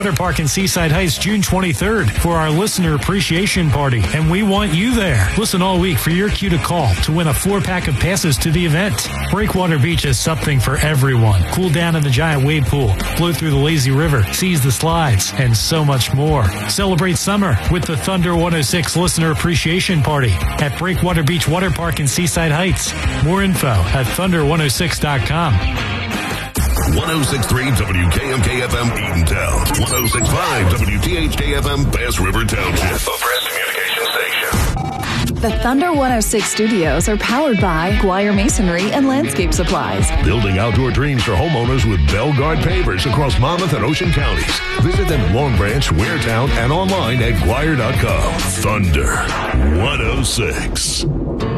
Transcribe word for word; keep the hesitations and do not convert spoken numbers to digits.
Water Park in Seaside Heights, June twenty-third for our listener appreciation party, and we want you there. Listen all week for your cue to call to win a four-pack of passes to the event. Breakwater Beach is something for everyone. Cool down in the giant wave pool, float through the lazy river, seize the slides, and so much more. Celebrate summer with the Thunder one oh six Listener Appreciation Party at Breakwater Beach Water Park in Seaside Heights. More info at thunder one oh six dot com. one oh six point three W K M K F M Eatontown. one oh six point five W T H K F M Bass River Township. A press communication station. The Thunder one oh six studios are powered by Guire Masonry and Landscape Supplies. Building outdoor dreams for homeowners with Belgard pavers across Monmouth and Ocean counties. Visit them in Long Branch, Waretown, and online at Guire dot com. Thunder one oh six.